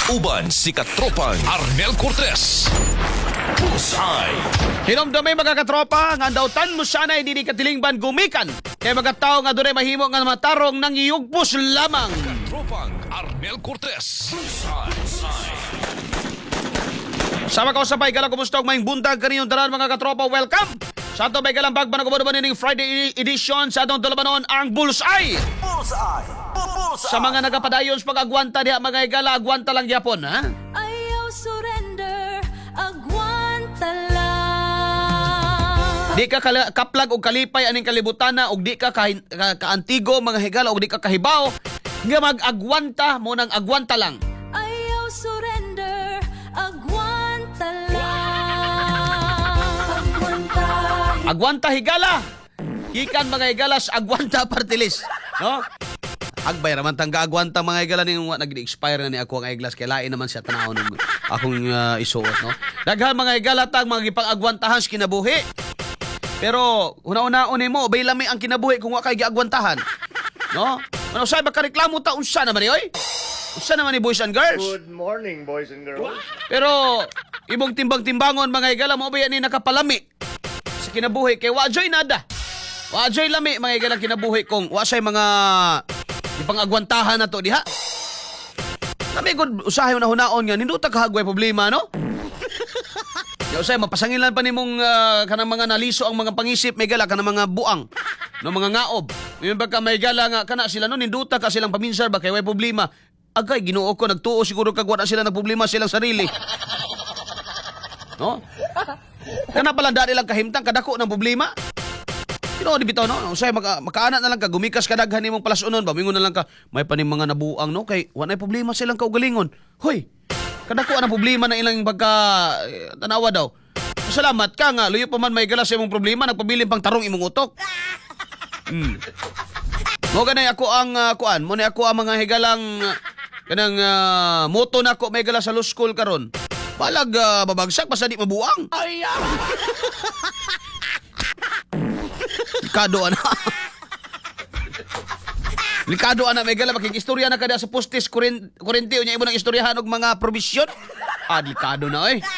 Uban si katropang Arnel Cortez. Bullseye. Hinumdumay mga katropa, nga daw tan mo sana'y dili katilingban gumikan. Kaya mga tao nga doon mahimo nga matarong nang iyugpos lamang. Katropang Arnel Cortez. Bullseye. Sama ko sa Baygala, kumusta og maing buntag kaniyong tanan mga katropa, welcome! Sa ato Baygalang Bagban ako ba ning Friday edition sa atong dalabanon ang Bullseye! Bullseye! Bullseye! Sa mga nagapadayon sa pag-agwanta diha mga higala, agwanta lang yapon, ha? Ayaw surrender, agwanta lang. Di ka kaplag o kalipay aning kalibutana og di ka kaantigo mga higala og di ka kahibaw nga mag-agwanta mo nang agwanta lang. Ayaw surrender, agwanta lang. Agwanta higala. Gikan mga higalas agwanta partilis, no? Agbay raman tang kaagwanta mga higala ning nag-expire na ni ako ang iglas kay lain naman siya tanawon ng akong isuot, no? Daghan mga higala tang mga gipag-agwantahan sa kinabuhi. Pero una-unaon mo, bay lami ang kinabuhi kung wa kay giagwantahan. No? Ano say ba reklamo ta unsa naman ni oy? Unsa naman ni boys and girls? Good morning, boys and girls. Pero ibong timbang-timbangon mga higala mo ba ni nakapalami sa kinabuhi kay wa joy nada. Wa joy lami mga higala kinabuhi kung wa say mga ipang-agwantahan na to diha. Lami gud usahay una-hunaon nga nindutag kahagway problema, no? Yo say mapasangilan pa nimong kanang mga naliso ang mga pangisip may gala kanang mga buang no mga ngaob. May ka may gala nga kana sila no ninduta ka silang paminsar ba kay way problema. Agay Ginoo ko nagtuo siguro kag wala sila nagproblema silang sarili. No? Kana pala dali lang kahimtang kadako ng problema. Pero di bitaw no, say makaana na lang ka gumikas ka daghan nimong palasunon ba mingon na lang ka may paning mga nabuang no kay wala problema silang kaugalingon. Hoy, kadako ang problema na ilang pagka tanawa daw. Salamat ka nga, luyo pa man may galas imong problema, nagpabiling pang tarong imong utok. Mo ganay ako ang kuan, mo ni ako ang mga higalang kanang moto na ako may galas sa law school karon. Balag babagsak basta di mabuang. Ay. Likado ana. Likado ana may gala makikistorya na kada sa postis kurente unya imo nang istoryahan og mga probisyon. Likado na oy.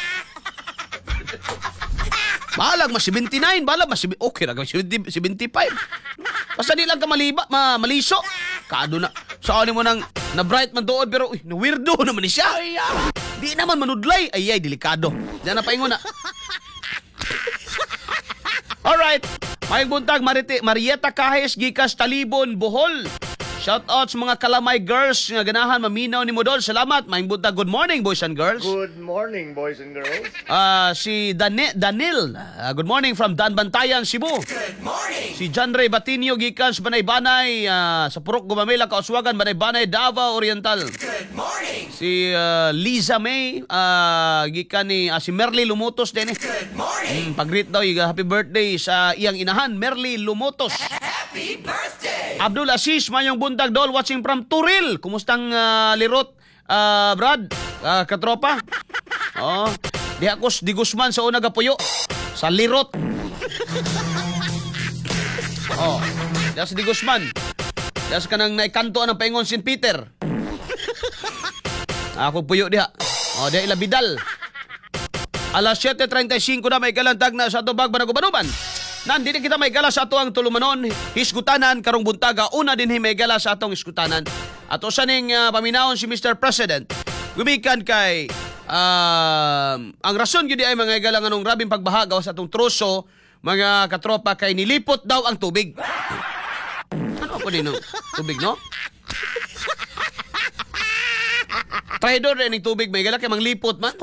Balag mas 79, balag mas okay ra 75. Basta di lang ka maliso. Kado na. Saan mo nang na bright man tuod pero na weirdo naman ni siya. Di naman manudlay. Ay delikado. Diyan na paingon na. Alright. Mayong buntag Marieta Cajes gikas Talibon, Bohol. Shout out sa mga Kalamay girls nga ganahan maminaw ni Modol. Salamat. Mayong buntag. Good morning boys and girls. Good morning, boys and girls. Si Danil. Good morning from Danbantayan, Cebu. Good morning! Si John Ray Batinio gikan sa Banay-Banay sa Purok Gumamela, Kauswagan, Banay-Banay, Davao Oriental. Good morning! Si Liza May gikan ni si Merly Lumotos din. Good morning! Pag-greet daw happy birthday sa iyang inahan Merly Lumotos. Happy birthday! Abdul Aziz mayong buntag dol watching from Turil. Kumustang lirot Brad katropa? Oh, Diakos Di Guzman sa una gapuyo sa lirot. Oh, das Di Guzman. Das kanang naikanto ng paingon St. Peter. Ako puyo diha. Oh, diha ila Bidal. Alas 7:35 na may galantag na sa ato Bagban Banuban. Nandito kita may gala sa ato ang tulumanon, hisgutanan, karong buntaga, una din may gala sa atong hisgutanan. Ato sa ning paminahon si Mr. President, gumikan kay, ang rason yun ay mga galang anong rabing pagbahagaw sa atong troso, mga katropa kay nilipot daw ang tubig. Ano po din no? Tubig, no? Traidor rin ang tubig, may gala kay manglipot man.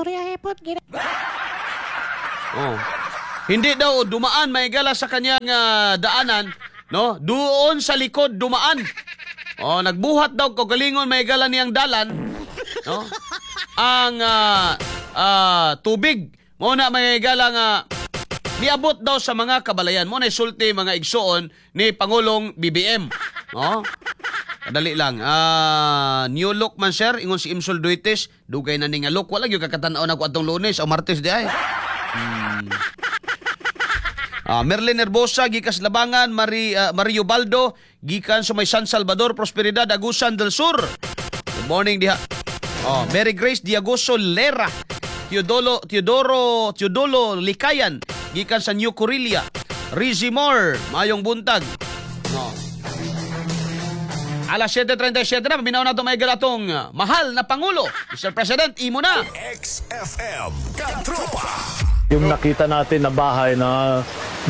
Oh. Hindi daw dumaan may gala sa kanyang daanan, no? Doon sa likod dumaan. Oh, nagbuhat daw ko galingon may gala niyang dalan, no? Ang tubig mo na may gala nga niabot daw sa mga kabalayan. Mo na isulti mga igsoon ni Pangulong BBM, no? Kadali lang. New look man sir, ingon si Imsol Duites, dugay na ni nga look, wala gyud kakatan-aw na ko atong Lunes o Martes di ay. Merlin Herbosa gikas Labangan, Mario Baldo gikan sa may San Salvador, Prosperidad, Agusan del Sur. Good morning diha. Oh, Mary Grace Diagoso Lera. Teodoro Likayan gikan sa New Corelia. Rizzy Moore, mayong buntag. No. Alas 7:37 na, paminaw na ito may galatong mahal na Pangulo. Mr. President, imo na. XFM Katropa. Yung nakita natin na bahay na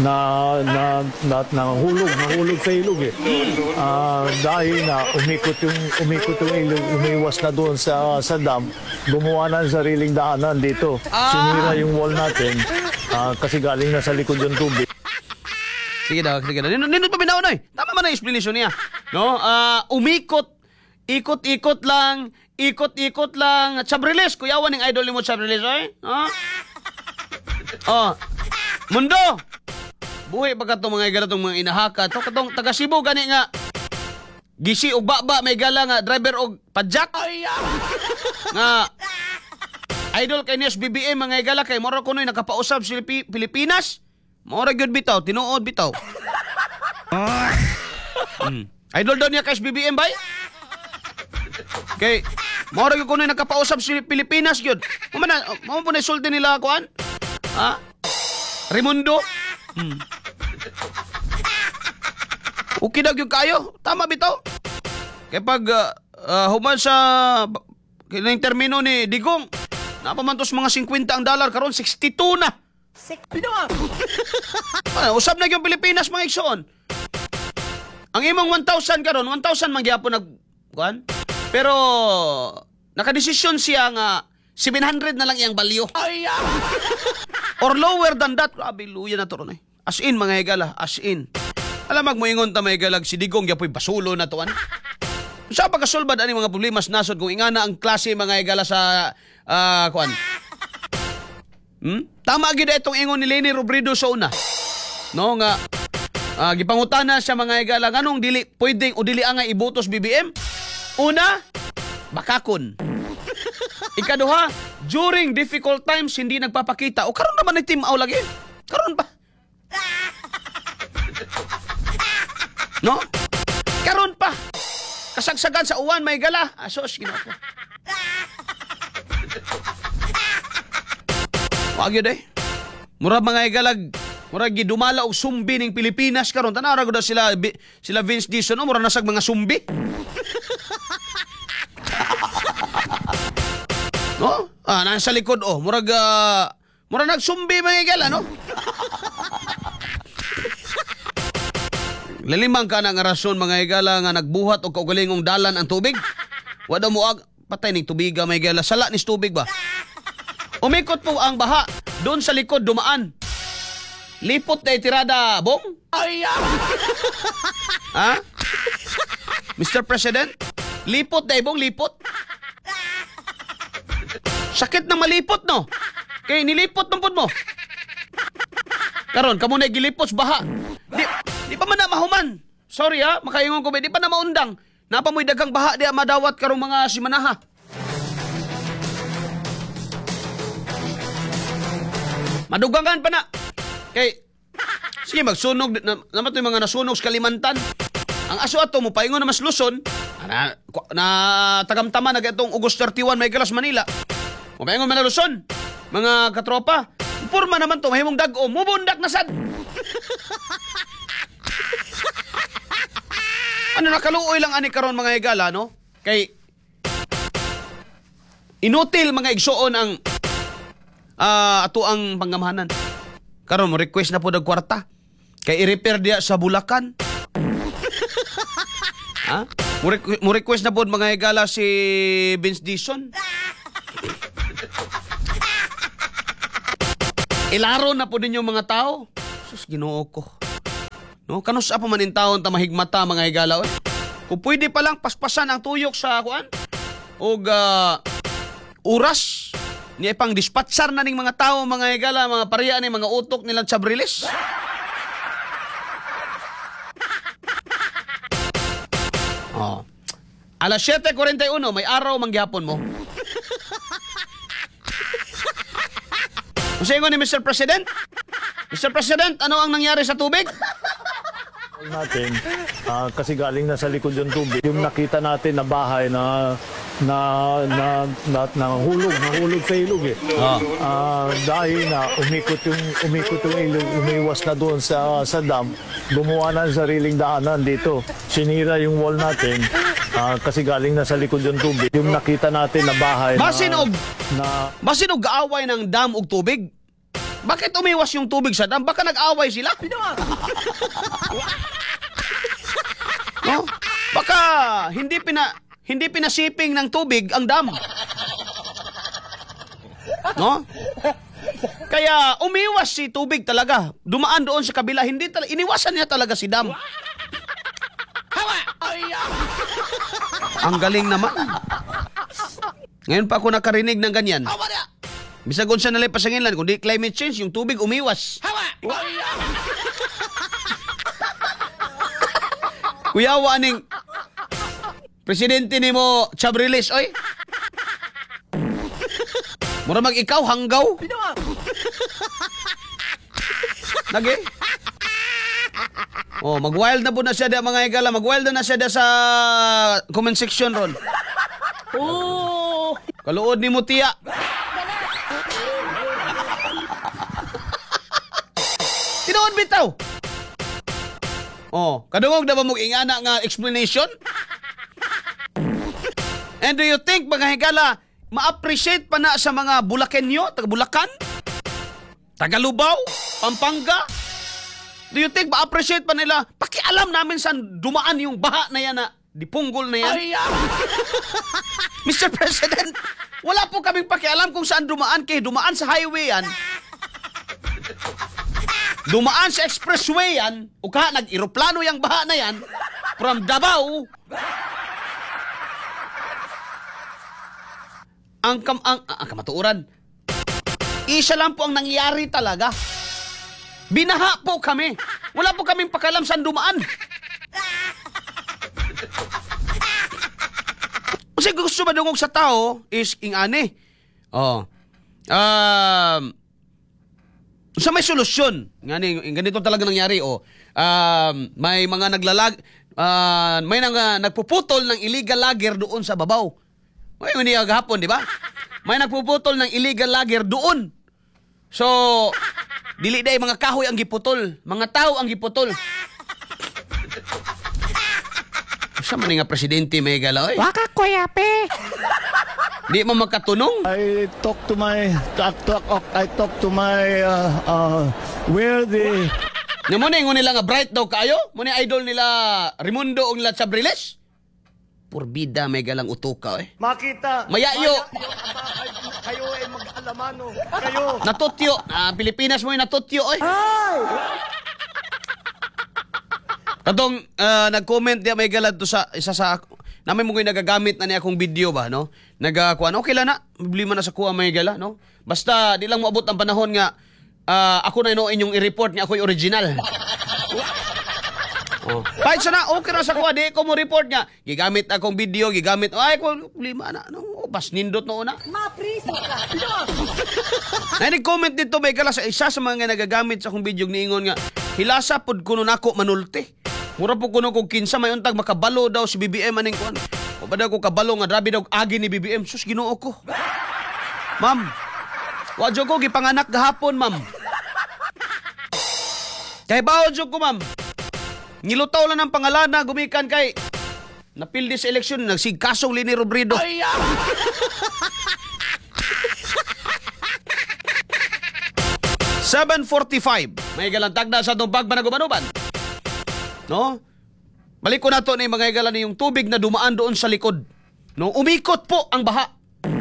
nahulog sa ilog eh. Dahil na umikot yung ilog, umiwas na doon sa dam, gumawa na ng sariling daanan dito. Sinira yung wall natin kasi galing na sa likod yung tubig. Sige na. Nindot pa binaw na eh. Tama man ang explanation niya. No? Ikot-ikot lang. Chabriles, kuyawan ng idol mo Chabriles, oy. Mundo. Buhi pa ka itong mga galatong mga inahaka. Ito katong taga Cebu gani nga. Gisi og baba may gala nga driver og padjak. Nga idol kay Nes BBM mga gala kay moro kunoy nakapausab sa Pilipinas. Mora gyud bitaw, tinuod bitaw. Idol daw niya kay BBM bay. Kay mora gyud kunoy nakapausab sa Pilipinas gyud. Mo po na sulti nila kuan? Ha? Raimundo? Okay daw yung kayo. Tama bitaw. Kaya pag human sa kining termino ni Digong, napamantos mga 50 ang dollar, karon 62 na. Usab na yung Pilipinas mga igsoon. Ang imong 1,000 karon, 1,000 mangyapon nag kuan. Pero nakadesisyon siya nga 700 na lang iyang balyo. Or lower than that. Grabe, luya na to ron eh. As in, mga higala. As in. Alam mo ingon ta mga higalag si Digong yapoy basulo na to an. Sa pagkasulbad ani mga problema nasod kung ingana ang klase mga higala sa kuan. Tama gid itong ingon ni Leni Robredo sa una. No nga gipangutana siya mga higala nganong dili pwedeng o dili angay ibotos BBM? Una, bakakon. Ikaduha, during difficult times, hindi nagpapakita. O karon naman ni Team Aw lagi. Karon pa. No? Karon pa. Kasagsagan sa uwan, may gala. Asos, ginoo ko. Wag yun eh. Murag mga igalag. Murag gidumala og sumbi ning Pilipinas karon. Tanara ko daw sila Vince Dizon. No? Murag nasag mga sumbi. No? Nasa likod murag nagsumbi mga igala, no? Lalimang ka na nga rason mga igala nga nagbuhat o kaugalingong dalan ang tubig. Wada mo patay ning tubiga mga igala. Sala ni tubig ba? Umikot po ang baha. Doon sa likod dumaan. Lipot na itirada, bong? Ha? Mr. President? Lipot na bong, lipot? Sakit na malipot, no? Kaya nilipot ng mo. Karon, kamo na gilipot baha. Di pa man na mahuman. Sorry ha, makaingon ko ba, di pa na maundang. Napamoy dagang baha, di madawat karong mga simanaha. Madugangan pa na. Kay, sige magsunog, naman ito yung mga nasunog sa Kalimantan. Ang aso ato mo, paingon na mas Luzon, na tagamtama na itong August 31, may galas Manila. Mapaingon man na Luzon, mga katropa. Purma naman to, mahimong dag-o, mubundak na sad. Ano nakaluoy lang ani karon mga higala, no? Kay inutil mga igsoon ang ato ang panggamahanan. Karon mo request na po dag kwarta. Kay i-repair dia sa Bulacan. Ha? Mo request na po mga higala si Vince Dizon. Ilaro na po ninyo mga tao. Sus, Ginoo ko. No, kanus pa man in taon ta mahigmata mga higala. Kung pwede pa lang paspasan ang tuyok sa kuan og oras ni pang dispatcher na ning mga tao mga higala, mga pariya ni mga utok nilang Chabriles. Alas 7:41 may araw manggihapon mo. Kasi ni Mr. President? Mr. President, ano ang nangyari sa tubig? Natin kasi galing na sa likod yung tubig. Yung nakita natin na bahay na nahulog sa ilog eh. Dahil na umikot yung ilog, umiwas na doon sa dam, gumawa na ng sariling daanan dito. Sinira yung wall natin kasi galing na sa likod yung tubig. Yung nakita natin na bahay Basin og gaaway ng dam ug tubig. Bakit umiwas yung tubig sa dam? Baka nag-away sila. No? Baka hindi pinasiping ng tubig ang dam. No? Kaya umiwas si tubig talaga. Dumaan doon sa kabila, iniwasan niya talaga si dam. Ang galing naman. Ngayon pa ako nakarinig ng ganyan. Bisagon sa nalay pasanginlan, kundi climate change, yung tubig umiwas. Kuyawa aning presidente ni mo Chabriles, oy. Mura mag-ikaw, hanggaw. Lagi. Oh, mag-wild na po na siya da mga igala. Mag-wild na siya da sa comment section ron. Oh, kaluod ni mo tiya. Tinuod bitaw. Oh, kadungog na ba mong ingana nga explanation? And do you think mga higala, ma-appreciate pa na sa mga Bulakenyo, taga Bulacan, taga Lubao, Pampanga? Do you think ma-appreciate pa nila? Pakialam namin saan dumaan yung baha na yan na dipunggol na yan. Mr. President, wala po kaming pakialam kung saan dumaan kay dumaan sa highway yan. Dumaan sa expressway yan, o ka, nag-aeroplano yung baha na yan, from Davao. Ang kamatuuran, isa lang po ang nangyari talaga. Binaha po kami. Wala po kaming pakialam saan dumaan. Kasi gusto madungog sa tao is ingani. Oh. Sa may solusyon. Ganito talaga nangyari. Oh. May mga may nagpuputol ng illegal logger doon sa babaw. May maniya gahapon, di ba? May nagpuputol ng illegal logger doon. So, dili day mga kahoy ang giputol. Mga tao ang giputol. Sa man nga presidente may galaw eh. Waka kuyape. Di mo makatunong. I talk to my where the Muna yung nila nga bright daw kayo? Muna idol nila Raimundo o nila Chabriles? Purbida may galang utuka eh. makita Mayayo. kayo ay mag-alamano. Kayo Natutyo. Pilipinas mo yung natutyo eh. Katong nag-comment diya may galad to sa isa sa namin mo ko'y nagagamit na niya akong video ba, no? Nagakuan, okay lang na. Problema na sa kuha may gala, no? Basta di lang moabot ang panahon nga ako na inoin yung i-report niya ako'y original. Oh. Kahit sana, okay na sa kuha, di ko mo report niya. Gigamit akong video, gigamit, ay ko, problema na. No? Bas nindot no una. Maprisa ka. Na nag-comment dito may gala sa isa sa mga nagagamit sa akong video niingon nga, hilasa pod kuno nako manulti. Mura po kuno kog kinsa may untag makabalo daw si BBM aning kuan. O ba daw ko kabalo nga grabe daw agi ni BBM. Sus Ginoo ko. Ma'am. Wa jud ko gipanganak gahapon, ma'am. Kay bawo jud ko, ma'am. Nilutaw lang ng pangalan na gumikan kay napildi sa eleksyon nagsigkasong Lini Robredo. 7:45. May galantag na sa itong pagmanagumanuban. No? Balik ko na ito na yung mga igalan yung tubig na dumaan doon sa likod. No? Umikot po ang baha.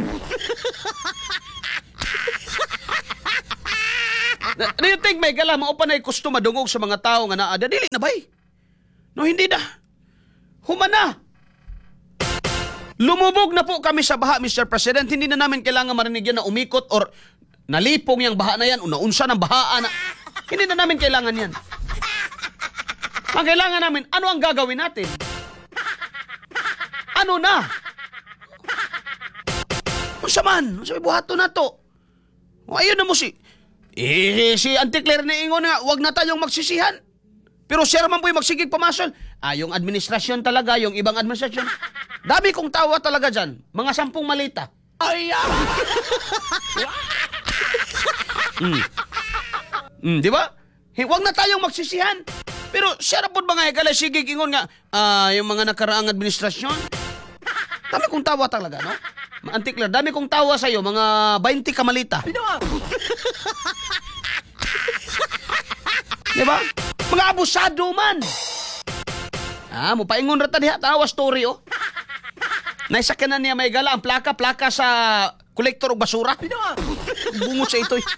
Do you think may gala mao pa na gusto madungog sa mga tao nga naa? Dili na bay. No, hindi na. Humana. Lumubog na po kami sa baha, Mr. President. Hindi na namin kailangan marinig yan na umikot or nalipong yung baha na yan o naunsa ng bahaan na. Hindi na namin kailangan yan. Ang kailangan namin, ano ang gagawin natin? Ano na? Unsa man? Unsa may buhato na to? O ayun na mo si Auntie Claire na ingon nga, wag na tayong magsisihan. Pero siya naman po yung magsigig pamasol. Yung administrasyon talaga, yung ibang administrasyon. Dami kong tawa talaga dyan. Mga 10 malita. Di ba? Huwag na tayong magsisihan. Pero siya na po mga higala, sige ingon nga, yung mga nakaraang administrasyon. Dami kong tawa talaga, no? Antiklar, dami kong tawa sa'yo, mga 20 kamalita. Di ba? Mga abusado man. Mupaingon rata diha, tawa story, oh. Naisakyanan niya may gala ang plaka sa kolektor o basura. Bungot sa ito'y.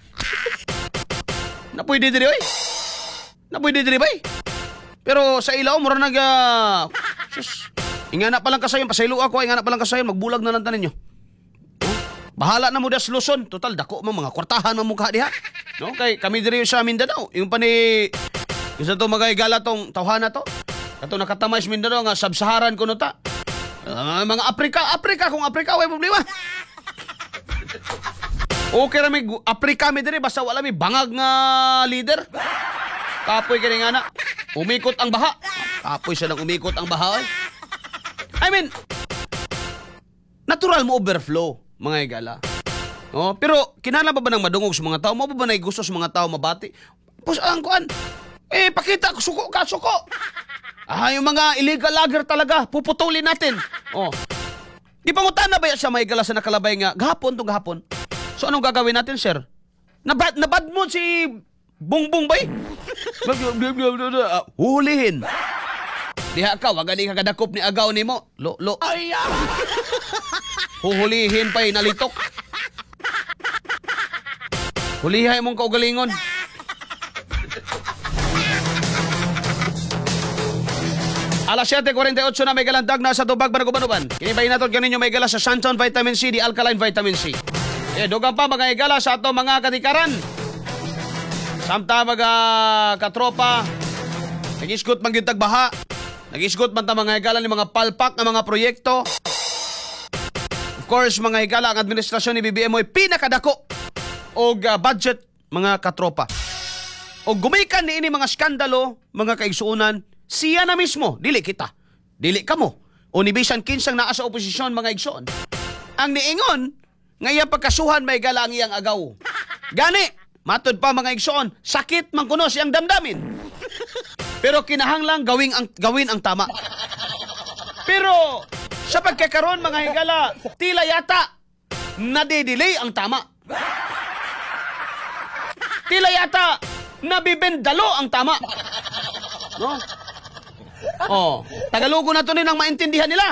Napwede diri, oy. Napwede diri, bay. Pero sa ilaw, mura nag... sus, ingana pa lang kasayon. Pasaylo ako, ingana pa lang kasayon. Magbulag na lang tanin nyo. Bahala na mo das Luzon. Total, dako mo, mga kwartahan mo mukha diha. No? Kay kami diri sa Mindanao. Yung pa ni... Isa to magagala tong tawhana to. Kato nakatamay sa Mindanao nga sub-Saharan ko no ta. Mga Afrika, kung Afrika, way problema. Okay na may Afrika mi diri, basta wala may bangag nga leader. Kapoy kini nga na. Umikot ang baha. Kapoy siya lang umikot ang baha. Ay. I mean, natural mo overflow, mga igala. Oh, pero kinala ba ng madungog sa mga tao? Mo ba na gusto sa mga tao mabati? Pus ang kuan. Pakita ko suko ka, suko. Yung mga illegal logger talaga, puputulin natin. Oh. Di pangutan na ba siya may igala sa nakalabay nga gahapon? So anong gagawin natin, sir? Nabad mo si Bongbong bay? Hulihin. Diha ka, wag ani ka kadakop ni agaw nimo. Lo. Huhulihin pa'y nalitok. Hulihay mong kaugalingon. Alas 7:48 na may galandag na sa Tubag, Banagubanuban. Kinibay natin kaninyo may gala sa Santon Vitamin C, di Alkaline Vitamin C. Dugang pa mga igala sa ato mga katikaran. Samta mga katropa, nag-isgot man gitag baha, nag-isgot man ta mga igala ni mga palpak ng mga proyekto. Of course, mga igala, ang administrasyon ni BBM ay pinakadako o budget mga katropa. O gumikan ni ini mga skandalo, mga kaigsuunan, siya na mismo, dili kita, dili kamo, o ni bisan kinsang naa sa oposisyon mga igsoon. Ang niingon, ngayon pagkasuhan may gala ang iyang agaw. Gani, matod pa mga igsoon, sakit man kuno siyang damdamin. Pero kinahanglang gawin ang tama. Pero sa pagkakaroon mga higala, tila yata nadidelay ang tama. Tila yata nabibendalo ang tama. No? Tagalogo na to rin ang maintindihan nila.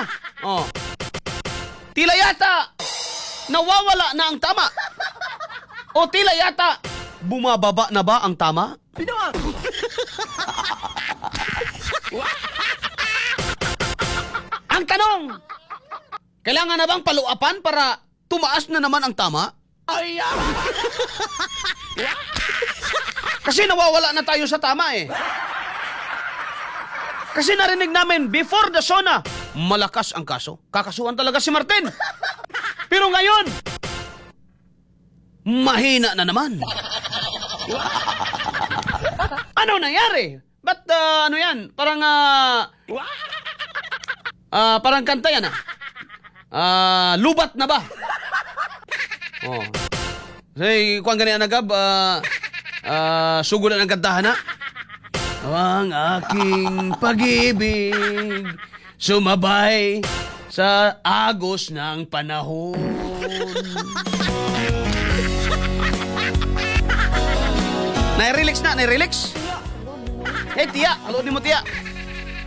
Tila yata nawawala na ang tama. O tila yata bumababa na ba ang tama? Ang tanong, kailangan na bang paluapan para tumaas na naman ang tama? Kasi nawawala na tayo sa tama eh. Kasi narinig namin, before the SONA, malakas ang kaso. Kakasuhan talaga si Martin. Pero ngayon, mahina na naman. Ano nangyari? Ba't ano yan? Parang, parang kanta yan lubat na ba? Say, kuwan ganyan nagab, sugulan ang kantahan na. Ang aking pag-ibig sumabay sa agos ng panahon. Nai-relax na, nai-relax? Tiya, halo ni mo tiya.